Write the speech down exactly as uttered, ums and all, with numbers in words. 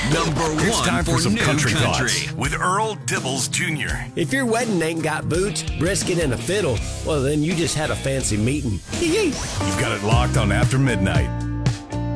Number one It's time for, for some new country, country. thoughts with Earl Dibbles Junior If your wedding ain't got boots, brisket, and a fiddle, well, then you just had a fancy meeting. You've got it locked on After Midnight.